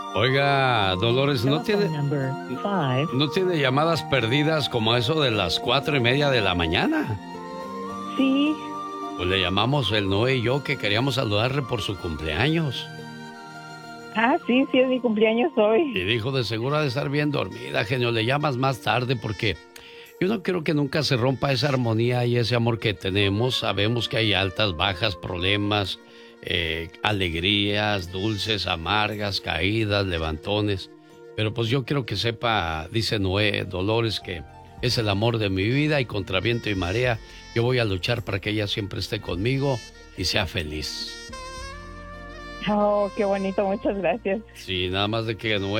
Oiga, Dolores, ¿no tiene llamadas perdidas como eso de las 4:30 de la mañana? Sí. Pues le llamamos el Noé y yo que queríamos saludarle por su cumpleaños. Ah, sí, sí, es mi cumpleaños hoy. Y dijo, de seguro ha de estar bien dormida, genio, le llamas más tarde porque yo no quiero que nunca se rompa esa armonía y ese amor que tenemos. Sabemos que hay altas, bajas, problemas, alegrías, dulces, amargas, caídas, levantones. Pero pues yo quiero que sepa, dice Noé, Dolores, que es el amor de mi vida y contra viento y marea yo voy a luchar para que ella siempre esté conmigo y sea feliz. Oh, qué bonito, muchas gracias. Sí, nada más de que Noé